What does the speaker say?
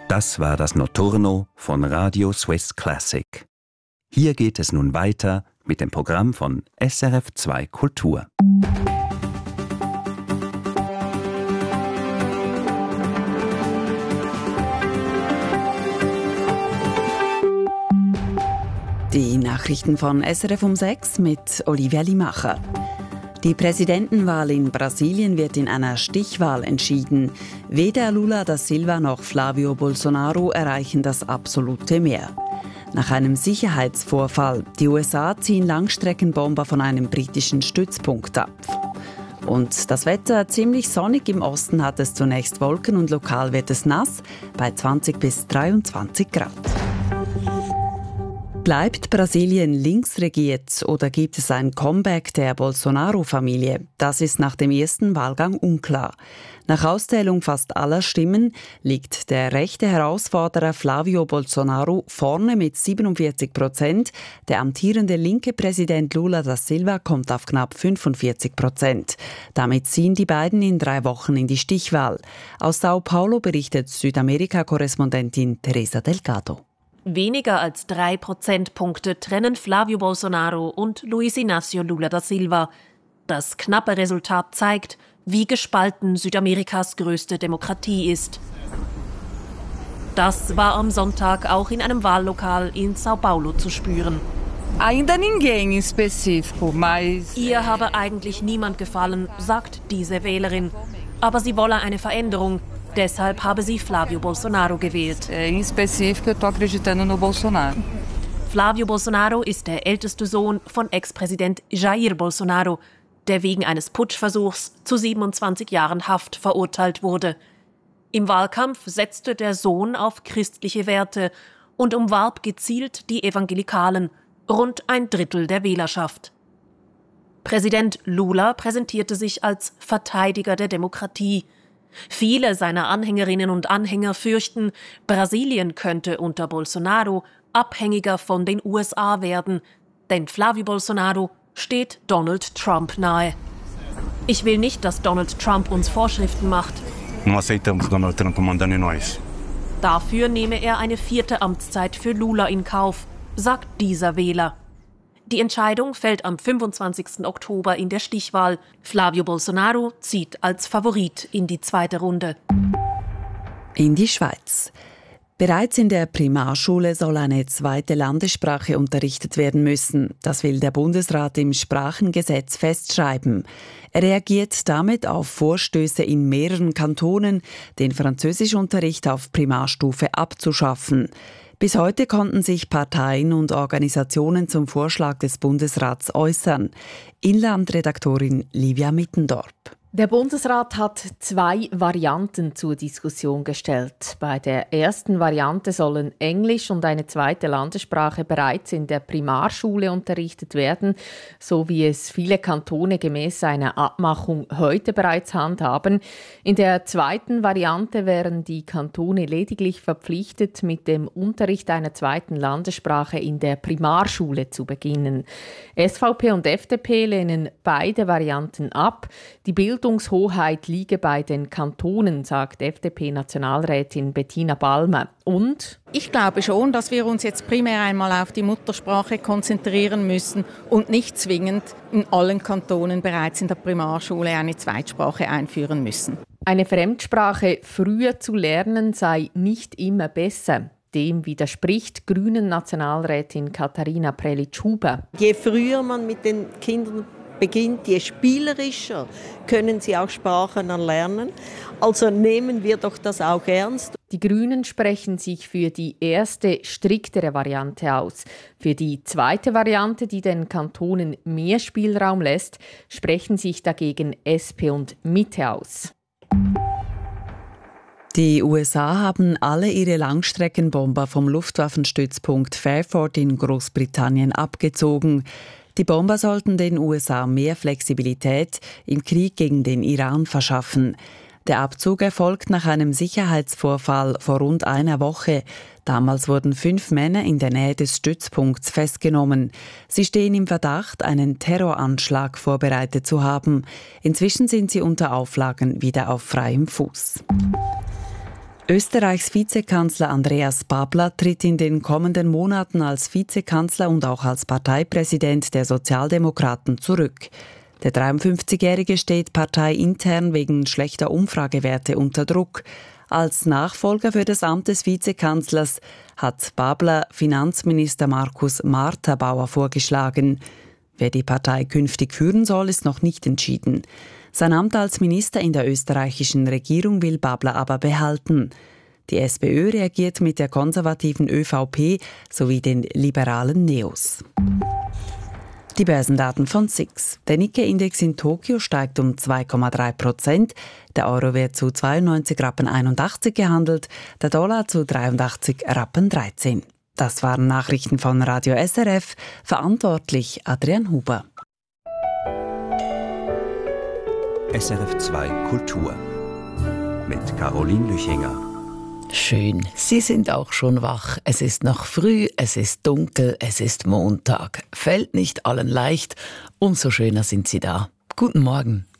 Das war das Notturno von Radio Swiss Classic. Hier geht es nun weiter mit dem Programm von SRF 2 Kultur. Die Nachrichten von SRF um 6 mit Olivia Limacher. Die Präsidentenwahl in Brasilien wird in einer Stichwahl entschieden. Weder Lula da Silva noch Flavio Bolsonaro erreichen das absolute Mehr. Nach einem Sicherheitsvorfall. Die USA ziehen Langstreckenbomber von einem britischen Stützpunkt ab. Und das Wetter ziemlich sonnig. Im Osten hat es zunächst Wolken und lokal wird es nass bei 20 bis 23 Grad. Bleibt Brasilien linksregiert oder gibt es ein Comeback der Bolsonaro-Familie? Das ist nach dem ersten Wahlgang unklar. Nach Auszählung fast aller Stimmen liegt der rechte Herausforderer Flavio Bolsonaro vorne mit 47%. Der amtierende linke Präsident Lula da Silva kommt auf knapp 45%. Damit ziehen die beiden in 3 Wochen in die Stichwahl. Aus Sao Paulo berichtet Südamerika-Korrespondentin Teresa Delgado. Weniger als 3 Prozentpunkte trennen Flavio Bolsonaro und Luiz Inácio Lula da Silva. Das knappe Resultat zeigt, wie gespalten Südamerikas größte Demokratie ist. Das war am Sonntag auch in einem Wahllokal in Sao Paulo zu spüren. Ainda ninguém específico, mas... Ihr habe eigentlich niemand gefallen, sagt diese Wählerin. Aber sie wolle eine Veränderung. Deshalb habe sie Flavio Bolsonaro gewählt. Em específico, eu tô acreditando no Bolsonaro. Flavio Bolsonaro ist der älteste Sohn von Ex-Präsident Jair Bolsonaro, der wegen eines Putschversuchs zu 27 Jahren Haft verurteilt wurde. Im Wahlkampf setzte der Sohn auf christliche Werte und umwarb gezielt die Evangelikalen, rund 1/3 der Wählerschaft. Präsident Lula präsentierte sich als Verteidiger der Demokratie. Viele seiner Anhängerinnen und Anhänger fürchten, Brasilien könnte unter Bolsonaro abhängiger von den USA werden, denn Flavio Bolsonaro steht Donald Trump nahe. Ich will nicht, dass Donald Trump uns Vorschriften macht. Não aceitamos Donald Trump mandando em nós. Dafür nehme er eine 4. Amtszeit für Lula in Kauf, sagt dieser Wähler. Die Entscheidung fällt am 25. Oktober in der Stichwahl. Flavio Bolsonaro zieht als Favorit in die 2. Runde. In die Schweiz. Bereits in der Primarschule soll eine 2. Landessprache unterrichtet werden müssen. Das will der Bundesrat im Sprachengesetz festschreiben. Er reagiert damit auf Vorstöße in mehreren Kantonen, den Französischunterricht auf Primarstufe abzuschaffen. Bis heute konnten sich Parteien und Organisationen zum Vorschlag des Bundesrats äußern. Inlandredaktorin Livia Mittendorp. Der Bundesrat hat 2 Varianten zur Diskussion gestellt. Bei der ersten Variante sollen Englisch und eine 2. Landessprache bereits in der Primarschule unterrichtet werden, so wie es viele Kantone gemäß einer Abmachung heute bereits handhaben. In der 2. Variante wären die Kantone lediglich verpflichtet, mit dem Unterricht einer 2. Landessprache in der Primarschule zu beginnen. SVP und FDP lehnen beide Varianten ab. Die Bildungshoheit liege bei den Kantonen, sagt FDP-Nationalrätin Bettina Balmer. Und? Ich glaube schon, dass wir uns jetzt primär einmal auf die Muttersprache konzentrieren müssen und nicht zwingend in allen Kantonen bereits in der Primarschule eine Zweitsprache einführen müssen. Eine Fremdsprache früher zu lernen sei nicht immer besser. Dem widerspricht Grünen-Nationalrätin Katharina Prelitsch-Huber. Je früher man mit den Kindern beginnt, je spielerischer können sie auch Sprachen erlernen. Also nehmen wir doch das auch ernst. Die Grünen sprechen sich für die erste, striktere Variante aus. Für die 2. Variante, die den Kantonen mehr Spielraum lässt, sprechen sich dagegen SP und Mitte aus. Die USA haben alle ihre Langstreckenbomber vom Luftwaffenstützpunkt Fairford in Großbritannien abgezogen. Die Bomber sollten den USA mehr Flexibilität im Krieg gegen den Iran verschaffen. Der Abzug erfolgt nach einem Sicherheitsvorfall vor rund einer Woche. Damals wurden 5 Männer in der Nähe des Stützpunkts festgenommen. Sie stehen im Verdacht, einen Terroranschlag vorbereitet zu haben. Inzwischen sind sie unter Auflagen wieder auf freiem Fuß. Österreichs Vizekanzler Andreas Babler tritt in den kommenden Monaten als Vizekanzler und auch als Parteipräsident der Sozialdemokraten zurück. Der 53-Jährige steht parteiintern wegen schlechter Umfragewerte unter Druck. Als Nachfolger für das Amt des Vizekanzlers hat Babler Finanzminister Markus Marthabauer vorgeschlagen. Wer die Partei künftig führen soll, ist noch nicht entschieden. Sein Amt als Minister in der österreichischen Regierung will Babler aber behalten. Die SPÖ reagiert mit der konservativen ÖVP sowie den liberalen NEOS. Die Börsendaten von SIX. Der Nikkei-Index in Tokio steigt um 2,3%. Der Euro wird zu 92,81 Rappen gehandelt, der Dollar zu 83,13 Rappen. Das waren Nachrichten von Radio SRF. Verantwortlich Adrian Huber. SRF 2 Kultur mit Caroline Lüchinger. Schön, Sie sind auch schon wach. Es ist noch früh, es ist dunkel, es ist Montag. Fällt nicht allen leicht, umso schöner sind Sie da. Guten Morgen.